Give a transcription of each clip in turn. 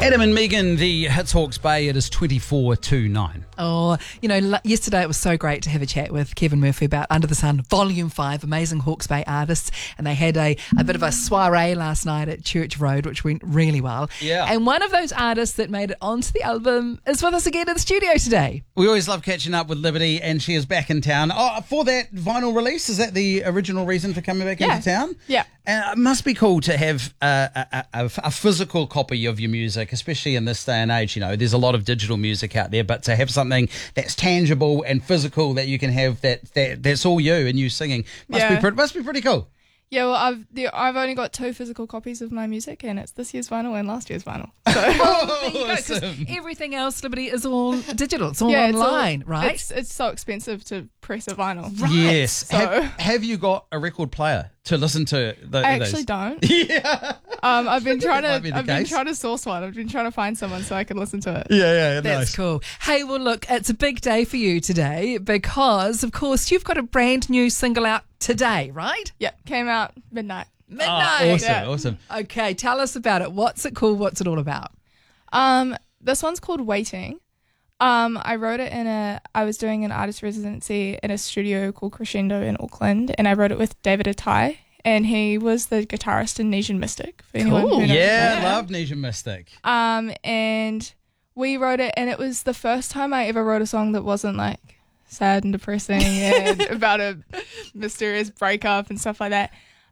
Adam and Megan, the Hits Hawke's Bay, it is 24:29. Oh, yesterday it was so great to have a chat with Kevin Murphy about Under the Sun Volume 5, amazing Hawke's Bay artists. And they had a bit of a soiree last night at Church Road, which went really well. Yeah. And one of those artists that made it onto the album is with us again in the studio today. We always love catching up with Liberty, and she is back in town. Oh, for that vinyl release, is that the original reason for coming back into town? Yeah. It must be cool to have a physical copy of your music, especially in this day and age. There's a lot of digital music out there, but to have something that's tangible and physical that you can have that's all you and you singing must be pretty cool. Yeah, well, I've only got 2 physical copies of my music, and it's this year's vinyl and last year's vinyl. So. There you go, 'cause everything else, Liberty, is all digital. It's all online, right? It's so expensive to press a vinyl. Right. Yes. So. Have you got a record player to listen to those? I actually don't. Yeah. I've been trying case. to source one. I've been trying to find someone so I can listen to it. Yeah, That's cool. Hey, well, look, it's a big day for you today because, of course, you've got a brand new single out today, right? Yeah, came out midnight. Awesome. Okay, tell us about it. What's it called? What's it all about? This one's called Waiting. I wrote it I was doing an artist residency in a studio called Crescendo in Auckland, and I wrote it with David Atai, and he was the guitarist in Nesian Mystic. For anyone who knows Yeah, love Nesian Mystic. And we wrote it, and it was the first time I ever wrote a song that wasn't like sad and depressing and about a mysterious breakup and stuff like that.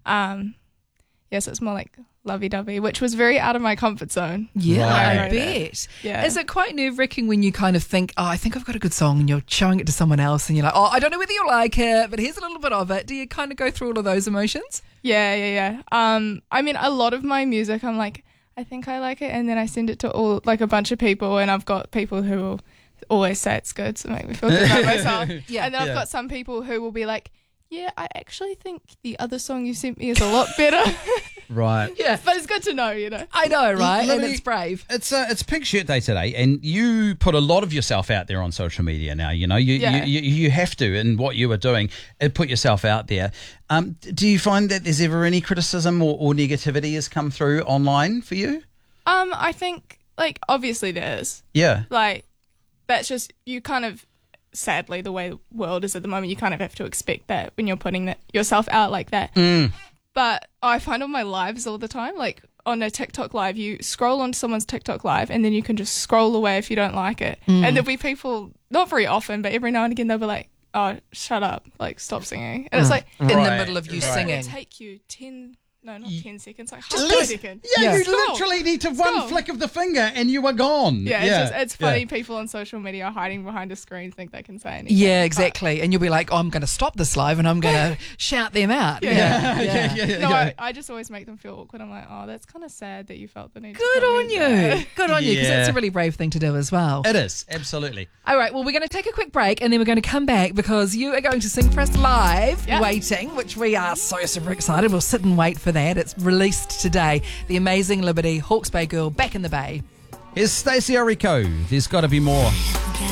So it's more like lovey-dovey, which was very out of my comfort zone. Yeah, Right. I bet. Yeah. Is it quite nerve-wracking when you kind of think, I think I've got a good song, and you're showing it to someone else and you're like, I don't know whether you like it, but here's a little bit of it. Do you kind of go through all of those emotions? Yeah. I mean, a lot of my music, I'm like, I think I like it, and then I send it to a bunch of people, and I've got people who will always say it's good to make me feel good about myself. Yeah. And then I've got some people who will be like, yeah, I actually think the other song you sent me is a lot better. Right. Yeah. But it's good to know, I know, right? Liberty, and it's brave. It's Pink Shirt Day today, and you put a lot of yourself out there on social media now. You have to in what you are doing, put yourself out there. Do you find that there's ever any criticism or negativity has come through online for you? I think, obviously there is. Yeah. That's just, you kind of, sadly, the way the world is at the moment, you kind of have to expect that when you're putting yourself out like that. But I find on my lives all the time, on a TikTok live, you scroll onto someone's TikTok live and then you can just scroll away if you don't like it. And there'll be people, not very often, but every now and again they'll be like, oh, shut up, stop singing. And it's like, in the middle of you singing. it'll take you 10 seconds, half a second. Yeah, you Scroll. literally need to Scroll. one flick of the finger and you are gone. Yeah, it's funny. People on social media are hiding behind a screen, think they can say anything. Yeah, exactly. And you'll be like, I'm going to stop this live and I'm going to shout them out. Yeah. No, I just always make them feel awkward. I'm like, oh, that's kind of sad that you felt the need Good to on comment you. there. Good on you, because Yeah. that's a really brave thing to do as well. It is, absolutely. All right, well, we're going to take a quick break and then we're going to come back because you are going to sing for us live, Yeah. Waiting, which we are so super excited. We'll sit and wait for that. It's released today. The amazing Liberty, Hawke's Bay girl, back in the Bay. Here's Stacey Orrico. There's got to be more.